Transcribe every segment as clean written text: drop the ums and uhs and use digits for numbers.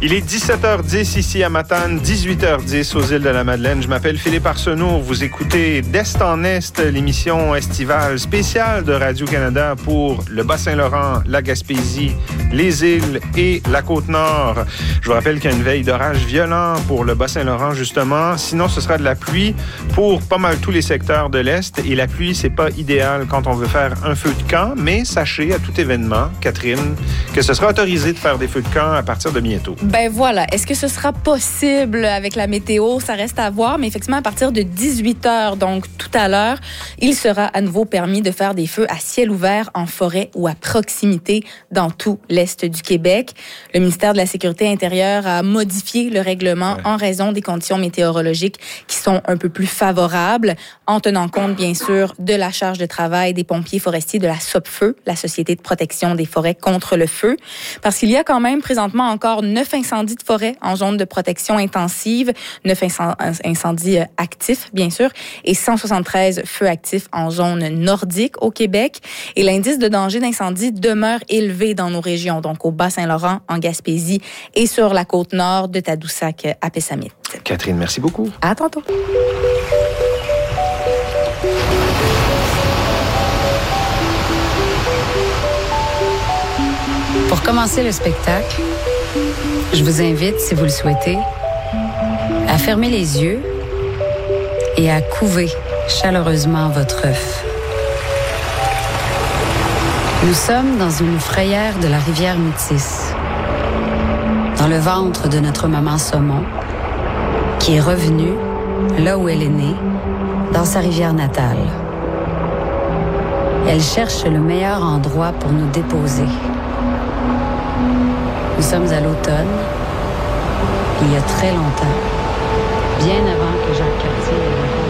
Il est 17h10 ici à Matane, 18h10 aux îles de la Madeleine. Je m'appelle Philippe Arsenault. Vous écoutez d'Est en Est, l'émission estivale spéciale de Radio-Canada pour le Bas-Saint-Laurent, la Gaspésie, les îles et la Côte-Nord. Je vous rappelle qu'il y a une veille d'orage violent pour le Bas-Saint-Laurent, justement. Sinon, ce sera de la pluie pour pas mal tous les secteurs de l'Est. Et la pluie, c'est pas idéal quand on veut faire un feu de camp. Mais sachez, à tout événement, Catherine, que ce sera autorisé de faire des feux de camp à partir de bientôt. Ben voilà. Est-ce que ce sera possible avec la météo? Ça reste à voir, mais effectivement, à partir de 18h, donc tout à l'heure, il sera à nouveau permis de faire des feux à ciel ouvert en forêt ou à proximité dans tout l'Est du Québec. Le ministère de la Sécurité intérieure a modifié le règlement en raison des conditions météorologiques qui sont un peu plus favorables, en tenant compte, bien sûr, de la charge de travail des pompiers forestiers de la SOPFEU, la Société de protection des forêts contre le feu, parce qu'il y a quand même présentement encore 9 incendies de forêt en zone de protection intensive, 9 incendies actifs, bien sûr, et 173 feux actifs en zone nordique au Québec. Et l'indice de danger d'incendie demeure élevé dans nos régions, donc au Bas-Saint-Laurent, en Gaspésie et sur la côte nord de Tadoussac à Pessamit. Catherine, merci beaucoup. À tantôt. Pour commencer le spectacle, je vous invite, si vous le souhaitez, à fermer les yeux et à couver chaleureusement votre œuf. Nous sommes dans une frayère de la rivière Métis, dans le ventre de notre maman Saumon, qui est revenue là où elle est née, dans sa rivière natale. Elle cherche le meilleur endroit pour nous déposer. Nous sommes à l'automne, il y a très longtemps, bien avant que Jacques Cartier ait rencontré.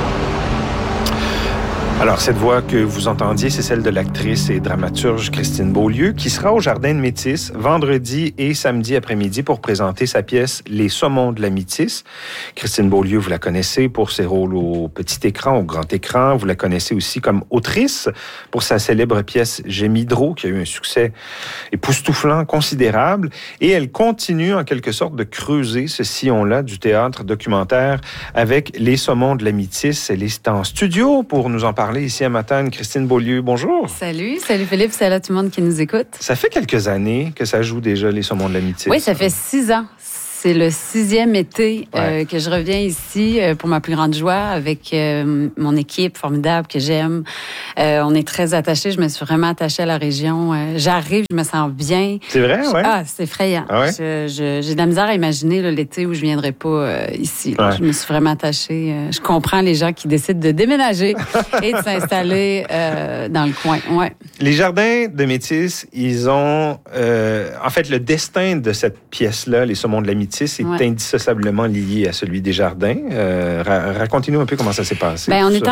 Alors, cette voix que vous entendiez, c'est celle de l'actrice et dramaturge Christine Beaulieu, qui sera au Jardin de Métis vendredi et samedi après-midi pour présenter sa pièce « Les Saumons de la Métis ». Christine Beaulieu, vous la connaissez pour ses rôles au petit écran, au grand écran. Vous la connaissez aussi comme autrice pour sa célèbre pièce « J'aime Hydro », qui a eu un succès époustouflant, considérable. Et elle continue, en quelque sorte, de creuser ce sillon-là du théâtre documentaire avec « Les Saumons de la Métis ». Elle est en studio pour nous en parler ici à Matane. Christine Beaulieu, bonjour. Salut Philippe, salut à tout le monde qui nous écoute. Ça fait quelques années que ça joue déjà Les Saumons de la Métis. Oui, ça fait 6 ans. C'est le 6e été que je reviens ici pour ma plus grande joie avec mon équipe formidable que j'aime. On est très attachés. Je me suis vraiment attachée à la région. J'arrive, je me sens bien. C'est vrai, oui? Ah, c'est effrayant. Ah ouais? J'ai de la misère à imaginer là, l'été où je ne viendrai pas ici. Ouais. Je me suis vraiment attachée. Je comprends les gens qui décident de déménager et de s'installer dans le coin. Ouais. Les Jardins de Métis, ils ont... en fait, le destin de cette pièce-là, Les Saumons de la Métis, est indissociablement lié à celui des Jardins. Racontez-nous un peu comment ça s'est passé. Bien, on était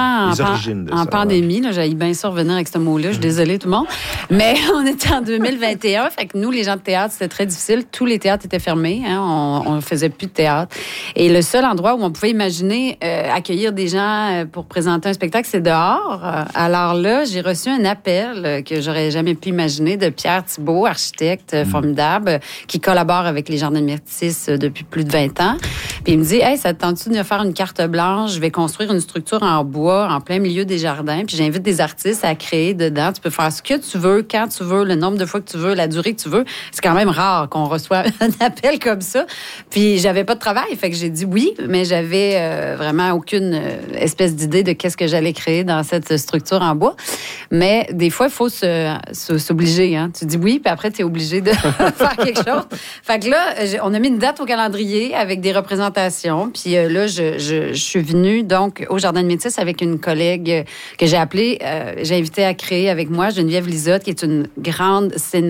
en pandémie. Là, j'allais bien sûr revenir avec ce mot-là. Je suis désolée, tout le monde. Mais on était en 2021. Fait que nous, les gens de théâtre, c'était très difficile. Tous les théâtres étaient fermés. Hein, on ne faisait plus de théâtre. Et le seul endroit où on pouvait imaginer accueillir des gens pour présenter un spectacle, c'est dehors. Alors là, j'ai reçu un appel que j'aurais jamais pu imaginer de Pierre Thibault, architecte formidable, qui collabore avec les Jardins de Métis depuis plus de 20 ans. Puis il me dit, hey, ça te tente-tu de me faire une carte blanche? Je vais construire une structure en bois en plein milieu des jardins. Puis j'invite des artistes à créer dedans. Tu peux faire ce que tu veux, quand tu veux, le nombre de fois que tu veux, la durée que tu veux. C'est quand même rare qu'on reçoive un appel comme ça. Puis j'avais pas de travail, fait que j'ai dit oui, mais j'avais vraiment aucune espèce d'idée de qu'est-ce que j'allais créer dans cette structure en bois. Mais des fois, il faut s'obliger. Hein. Tu dis oui, puis après, tu es obligé de faire quelque chose. Fait que là, on a mis une date au calendrier avec des représentations. Puis là, je suis venue donc au Jardin de Métis avec une collègue que j'ai appelée, j'ai invité à créer avec moi Geneviève Lisotte, qui est une grande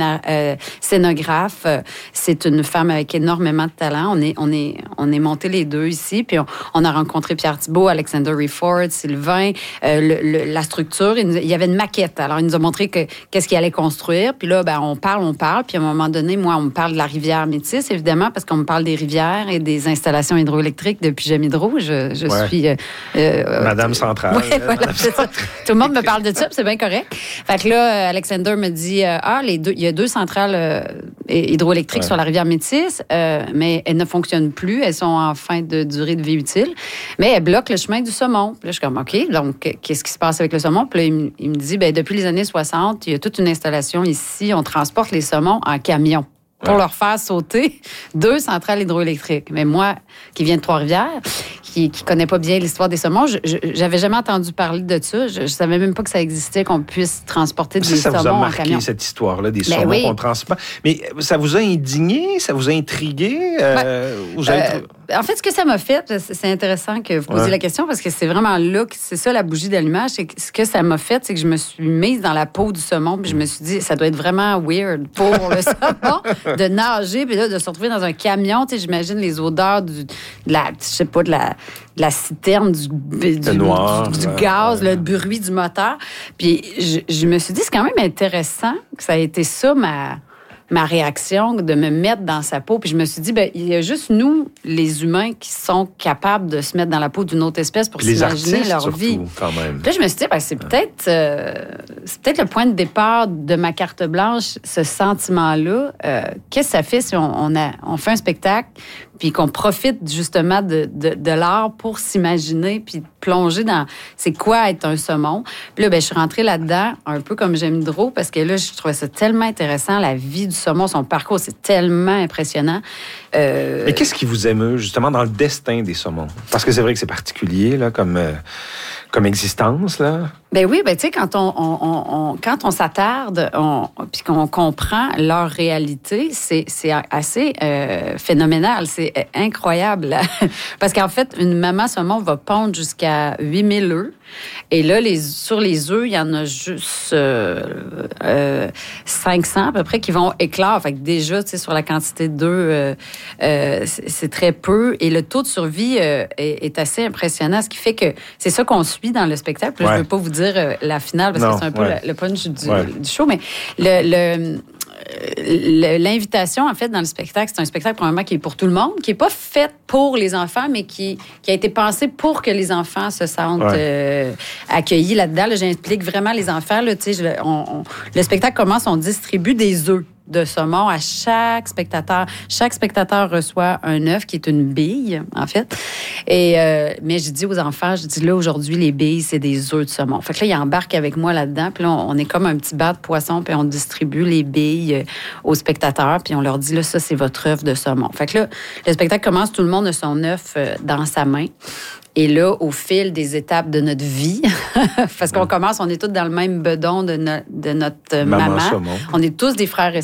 scénographe. C'est une femme avec énormément de talent. On est montés les deux ici. Puis on a rencontré Pierre Thibault, Alexander Rayford, Sylvain. La structure, il y avait une maquette. Alors, il nous a montré qu'est-ce qu'il allait construire. Puis là, ben, on parle. Puis à un moment donné, moi, on me parle de la rivière Métis, évidemment, parce qu'on me parle parle des rivières et des installations hydroélectriques depuis J'aime Hydro. Je suis... Madame Centrale. Oui, voilà, c'est ça. Tout le monde me parle de ça, c'est bien correct. Fait que là, Alexander me dit, il y a 2 centrales hydroélectriques sur la rivière Métis, mais elles ne fonctionnent plus. Elles sont en fin de durée de vie utile, mais elles bloquent le chemin du saumon. Puis là, je suis comme, OK, donc, qu'est-ce qui se passe avec le saumon? Puis là, il me dit, depuis les années 60, il y a toute une installation ici. On transporte les saumons en camion pour leur faire sauter 2 centrales hydroélectriques. Mais moi, qui viens de Trois-Rivières, qui connaît pas bien l'histoire des saumons, j'avais jamais entendu parler de ça. Je savais même pas que ça existait, qu'on puisse transporter des saumons en camion. Ça vous a marqué, cette histoire-là, des saumons qu'on transporte. Mais ça vous a indigné? Ça vous a intrigué? En fait, ce que ça m'a fait, c'est intéressant que vous posiez la question, parce que c'est vraiment là que c'est ça la bougie d'allumage. C'est que ce que ça m'a fait, c'est que je me suis mise dans la peau du saumon, puis je me suis dit, ça doit être vraiment weird pour le saumon de nager, puis là, de se retrouver dans un camion. Tu sais, j'imagine les odeurs de la citerne, du gaz, le bruit du moteur. Puis je me suis dit, c'est quand même intéressant que ça a été ça ma réaction, de me mettre dans sa peau. Puis je me suis dit, il y a juste nous, les humains, qui sont capables de se mettre dans la peau d'une autre espèce pour s'imaginer leur surtout, vie. Quand même. Puis là, je me suis dit, c'est peut-être le point de départ de ma carte blanche, ce sentiment-là. Qu'est-ce que ça fait si on fait un spectacle puis qu'on profite justement de l'art pour s'imaginer puis plonger dans c'est quoi être un saumon. Puis là, je suis rentrée là-dedans un peu comme J'aime Hydro, parce que là, je trouvais ça tellement intéressant, la vie du saumon, son parcours, c'est tellement impressionnant. Mais qu'est-ce qui vous émeut justement dans le destin des saumons? Parce que c'est vrai que c'est particulier là, comme existence, là. Oui, tu sais, quand on s'attarde, puis qu'on comprend leur réalité, c'est assez phénoménal, c'est incroyable. Parce qu'en fait, une maman saumon va pondre jusqu'à 8000 œufs. Et là, sur les œufs, il y en a juste 500 à peu près qui vont éclore. Fait que déjà, tu sais, sur la quantité d'œufs, c'est très peu. Et le taux de survie est assez impressionnant, ce qui fait que c'est ça qu'on suit dans le spectacle. Là, je ne veux pas vous dire la finale, parce que c'est un peu le punch du show, mais l'invitation, en fait, dans le spectacle, c'est un spectacle, probablement, qui est pour tout le monde, qui n'est pas fait pour les enfants, mais qui a été pensé pour que les enfants se sentent accueillis là-dedans. Là, j'implique vraiment les enfants. Là, le spectacle commence, on distribue des œufs de saumon à chaque spectateur. Chaque spectateur reçoit un œuf qui est une bille, en fait. Mais je dis aux enfants, là, aujourd'hui, les billes, c'est des œufs de saumon. Fait que là, ils embarquent avec moi là-dedans. Puis là, on est comme un petit bas de poisson, puis on distribue les billes aux spectateurs. Puis on leur dit, là, ça, c'est votre œuf de saumon. Fait que là, le spectacle commence, tout le monde a son œuf dans sa main. Et là, au fil des étapes de notre vie, parce qu'on commence, on est tous dans le même bedon de notre maman. On est tous des frères et